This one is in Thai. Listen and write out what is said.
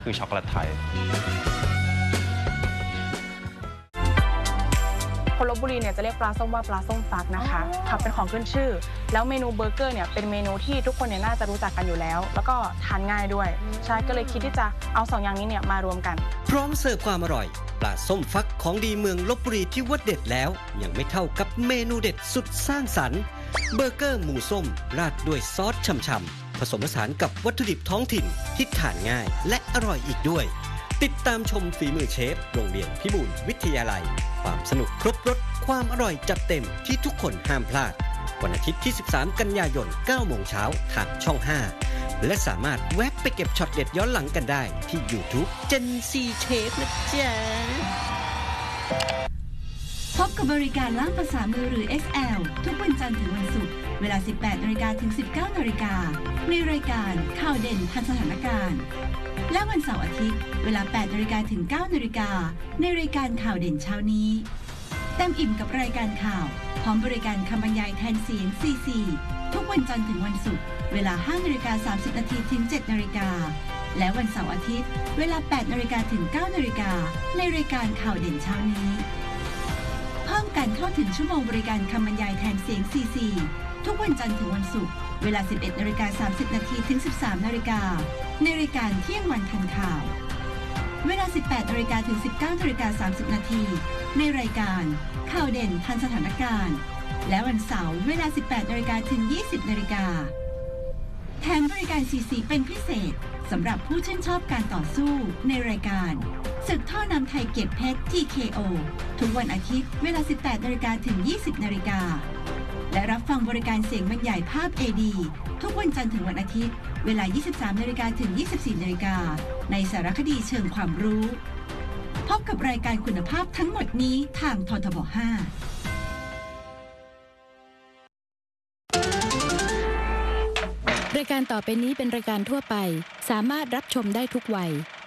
คือช็อกโกแลตไทยคนลพบุรีเนี่ยจะเรียกปลาส้มว่าปลาส้มฟักนะคะค่ะเป็นของขึ้นชื่อแล้วเมนูเบอร์เกอร์เนี่ยเป็นเมนูที่ทุกคนเนี่ยน่าจะรู้จักกันอยู่แล้วแล้วก็ทานง่ายด้วยใช่ก็เลยคิดที่จะเอา2อย่างนี้เนี่ยมารวมกันพร้อมเสิร์ฟความอร่อยปลาส้มฟักของดีเมืองลพบุรีที่ว่าเด็ดแล้วยังไม่เท่ากับเมนูเด็ดสุดสร้างสรรค์เบอร์เกอร์หมูส้มราดด้วยซอสฉ่ำๆผสมผสานกับวัตถุดิบท้องถิ่นที่ทานง่ายและอร่อยอีกด้วยติดตามชมฝีมือเชฟโรงเรียนพิบูลวิทยาลัยความสนุกครบรสความอร่อยจัดเต็มที่ทุกคนห้ามพลาดวันอาทิตย์ที่13กันยายน 9 โมงเช้าทางช่อง 5และสามารถแวะไปเก็บช็อตเด็ดย้อนหลังกันได้ที่ YouTube Gen Z Chef นะจ๊ะพบกับบริการล่ามภาษามือหรือ XL ทุกวันจันทร์ถึงวันศุกร์เวลา 18 นาฬิกาถึง 19 นาฬิกาในรายการข่าวเด่นทันสถานการณ์และวันเสาร์อาทิตย์เวลา 8 นาฬิกาถึง 9 นาฬิกาในรายการข่าวเด่นเช้านี้เต็มอิ่มกับรายการข่าวพร้อมบริการคำบรรยายแทนเสียง CC ทุกวันจันทร์ถึงวันศุกร์เวลา 5 นาฬิกา 30 นาทีถึง 7 นาฬิกาและวันเสาร์อาทิตย์เวลา 8 นาฬิกาถึง 9 นาฬิกาในรายการข่าวเด่นเช้านี้เพิ่มการเข้าถึงชั่วโมงบริการคำบรรยายแทนเสียง CC ทุกวันจันทร์ถึงวันศุกร์เวลา 11 นาฬิกา 30 นาทีถึง 13 นาฬิกาในรายการเที่ยงวันทันข่าวเวลา 18 นาฬิกาถึง 19 นาฬิกา 30 นาทีในรายการข่าวเด่นทันสถานการณ์และวันเสาร์เวลา 18 นาฬิกาถึง 20 นาฬิกาแถมบริการ CC เป็นพิเศษสำหรับผู้ชื่นชอบการต่อสู้ในรายการศึกท่อน้ำไทยเกียรติเพชร TKO ทุกวันอาทิตย์เวลา 18 นาฬิกาถึง 20 นาฬิกาและรับฟังบริการเสียงบรรยายภาพ AD ทุกวันจันทร์ถึงวันอาทิตย์เวลา 23 นาฬิกาถึง 24 นาฬิกาในสารคดีเชิงความรู้พบกับรายการคุณภาพทั้งหมดนี้ทางททบ 5 รายการต่อไปนี้เป็นรายการทั่วไปสามารถรับชมได้ทุกวัย